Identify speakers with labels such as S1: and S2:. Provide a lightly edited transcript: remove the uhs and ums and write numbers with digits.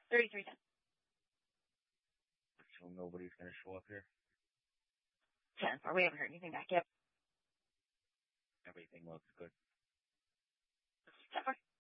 S1: 3310.
S2: So nobody's going to show up here?
S1: 10. We haven't heard anything back yet.
S2: Everything looks good.
S1: 10.